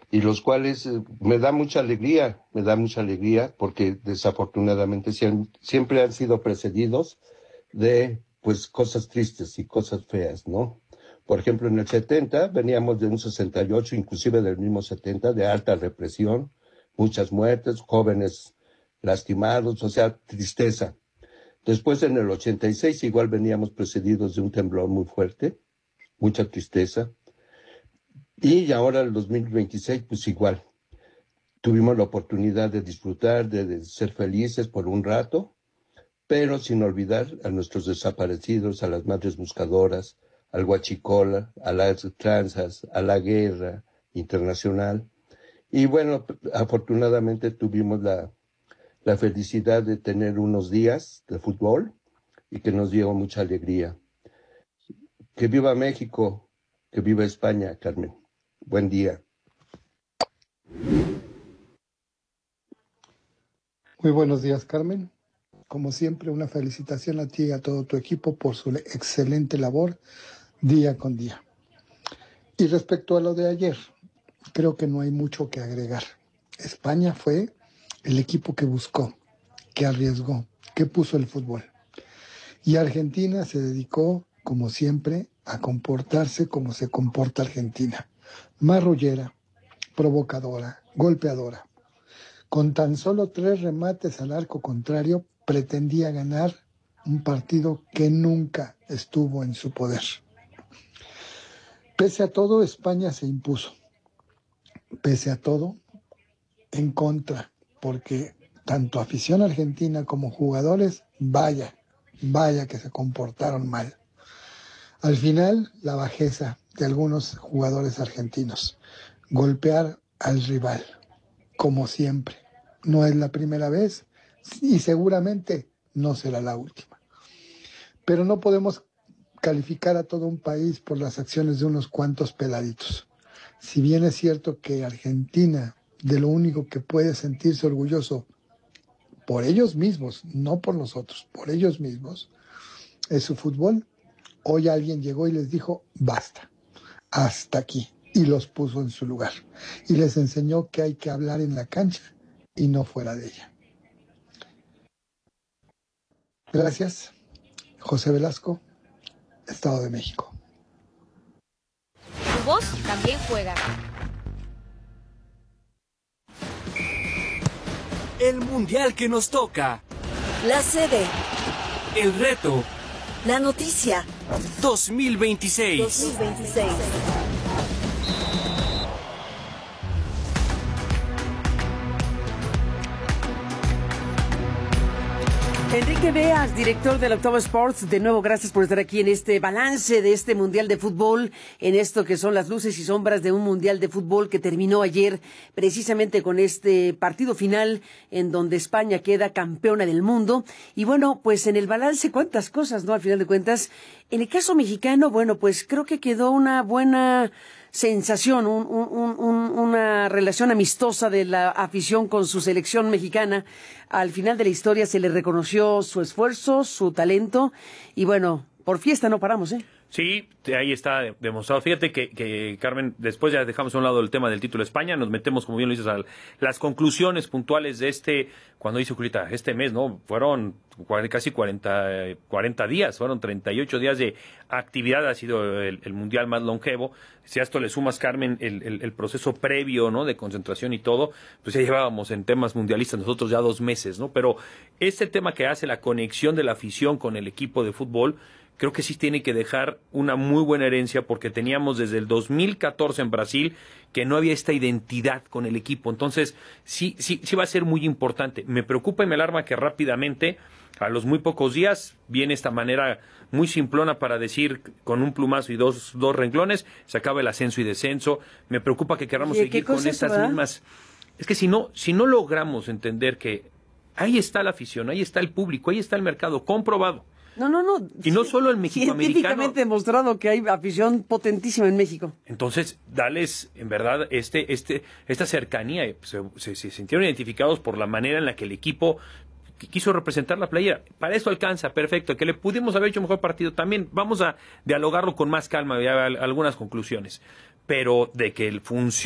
y los cuales me da mucha alegría porque desafortunadamente siempre han sido precedidos de pues cosas tristes y cosas feas, ¿no? Por ejemplo, en el 70 veníamos de un 68, inclusive del mismo 70, de alta represión, muchas muertes, jóvenes lastimados, o sea, tristeza. Después en el 86 igual veníamos precedidos de un temblor muy fuerte, mucha tristeza. Y ahora el 2026 pues igual. Tuvimos la oportunidad de disfrutar, de ser felices por un rato, pero sin olvidar a nuestros desaparecidos, a las madres buscadoras, al huachicola, a las tranzas, a la guerra internacional. Y bueno, afortunadamente tuvimos la felicidad de tener unos días de fútbol y que nos dio mucha alegría. Que viva México, que viva España, Carmen. Buen día. Muy buenos días, Carmen. Como siempre, una felicitación a ti y a todo tu equipo por su excelente labor día con día. Y respecto a lo de ayer, creo que no hay mucho que agregar. España fue el equipo que buscó, que arriesgó, que puso el fútbol. Y Argentina se dedicó, como siempre, a comportarse como se comporta Argentina. Marrullera, provocadora, golpeadora. Con tan solo 3 remates al arco contrario, pretendía ganar un partido que nunca estuvo en su poder. Pese a todo, España se impuso. Pese a todo, en contra, porque tanto afición argentina como jugadores, vaya que se comportaron mal. Al final, la bajeza de algunos jugadores argentinos. Golpear al rival, como siempre. No es la primera vez y seguramente no será la última. Pero no podemos calificar a todo un país por las acciones de unos cuantos peladitos. Si bien es cierto que Argentina, de lo único que puede sentirse orgulloso por ellos mismos, no por nosotros, por ellos mismos, es su fútbol, hoy alguien llegó y les dijo, basta, hasta aquí, y los puso en su lugar. Y les enseñó que hay que hablar en la cancha y no fuera de ella. Gracias, José Velasco, Estado de México. Tu voz también juega. El mundial que nos toca. La sede. El reto. La noticia. 2026. 2026. Enrique Beas, director del Octavo Sports, de nuevo gracias por estar aquí en este balance de este Mundial de Fútbol, en esto que son las luces y sombras de un Mundial de Fútbol que terminó ayer precisamente con este partido final en donde España queda campeona del mundo. Y bueno, pues en el balance cuántas cosas, ¿no? Al final de cuentas, en el caso mexicano, bueno, pues creo que quedó una buena sensación, una relación amistosa de la afición con su selección mexicana. Al final de la historia se le reconoció su esfuerzo, su talento y bueno, por fiesta no paramos, ¿eh? Sí, ahí está demostrado. Fíjate que Carmen, después ya dejamos a un lado el tema del título de España, nos metemos, como bien lo dices, a las conclusiones puntuales de cuando dice Julita, este mes, ¿no? Fueron casi 40 días, fueron 38 días de actividad, ha sido el mundial más longevo. Si a esto le sumas, Carmen, el proceso previo, ¿no? De concentración y todo, pues ya llevábamos en temas mundialistas nosotros ya 2 meses, ¿no? Pero este tema que hace la conexión de la afición con el equipo de fútbol, creo que sí tiene que dejar una muy buena herencia porque teníamos desde el 2014 en Brasil que no había esta identidad con el equipo. Entonces, sí va a ser muy importante. Me preocupa y me alarma que rápidamente, a los muy pocos días, viene esta manera muy simplona para decir con un plumazo y dos renglones, se acaba el ascenso y descenso. Me preocupa que queramos seguir con estas mismas. Es que si no logramos entender que ahí está la afición, ahí está el público, ahí está el mercado, comprobado. No. Y no solo el mexicoamericano. Científicamente demostrado que hay afición potentísima en México. Entonces, dales, en verdad, esta cercanía. Se sintieron identificados por la manera en la que el equipo quiso representar la playera. Para eso alcanza, perfecto. Que le pudimos haber hecho mejor partido. También vamos a dialogarlo con más calma y algunas conclusiones. Pero de que funcione